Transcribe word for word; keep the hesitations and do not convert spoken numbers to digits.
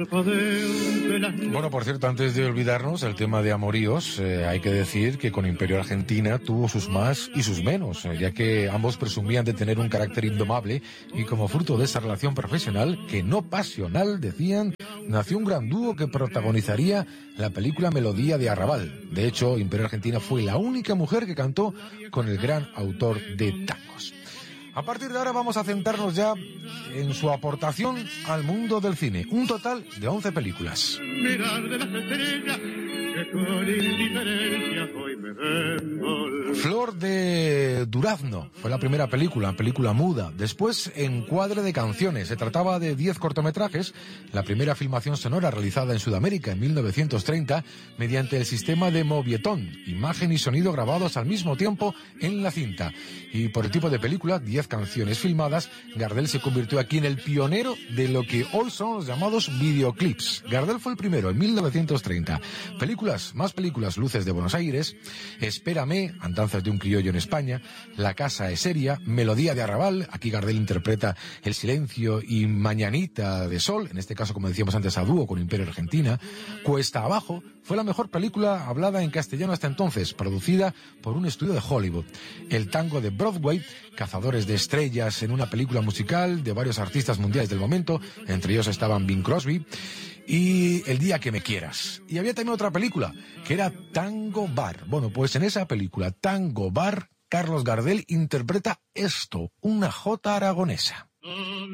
Bueno, por cierto, antes de olvidarnos el tema de amoríos, eh, hay que decir que con Imperio Argentina tuvo sus más y sus menos, eh, ya que ambos presumían de tener un carácter indomable y como fruto de esa relación profesional, que no pasional, decían, nació un gran dúo que protagonizaría la película Melodía de Arrabal. De hecho, Imperio Argentina fue la única mujer que cantó con el gran autor de tangos. A partir de ahora vamos a centrarnos ya en su aportación al mundo del cine. Un total de once películas. Flor de Durazno fue la primera película, película muda. Después, Encuadre de canciones. Se trataba de diez cortometrajes, la primera filmación sonora realizada en Sudamérica en mil novecientos treinta mediante el sistema de Movietón, imagen y sonido grabados al mismo tiempo en la cinta. Y por el tipo de película, diez canciones filmadas, Gardel se convirtió aquí en el pionero de lo que hoy son los llamados videoclips. Gardel fue el primero en mil novecientos treinta. Películas, más películas, Luces de Buenos Aires, Espérame, Andanzas de un criollo en España, La casa es seria, Melodía de Arrabal, aquí Gardel interpreta El silencio y Mañanita de sol, en este caso, como decíamos antes, a dúo con Imperio Argentina. Cuesta abajo fue la mejor película hablada en castellano hasta entonces, producida por un estudio de Hollywood. El tango de Broadway, Cazadores de estrellas, en una película musical de varios artistas mundiales del momento, entre ellos estaban Bing Crosby, y El día que me quieras. Y había también otra película, que era Tango Bar. Bueno, pues en esa película, Tango Bar, Carlos Gardel interpreta esto, una jota aragonesa.